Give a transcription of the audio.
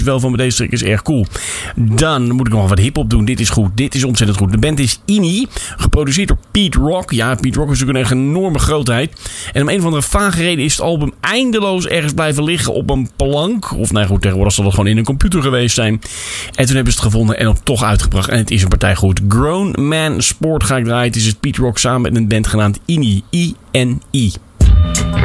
wel van deze track is erg cool. Dan moet ik nog wat hip-hop doen. Dit is goed. Dit is ontzettend goed. De band is INI. Geproduceerd door Pete Rock. Ja, Pete Rock is natuurlijk een enorme grootheid. En om een of andere vage reden is het album eindeloos ergens blijven liggen op een plank. Of nou goed, tegenwoordig zal het gewoon in een computer geweest zijn. En toen hebben ze het gevonden en het toch uitgebracht. En het is een partij goed. Grown Man Sport ga ik draaien. Het is het Pete Rock samen met een band genaamd INI. INI.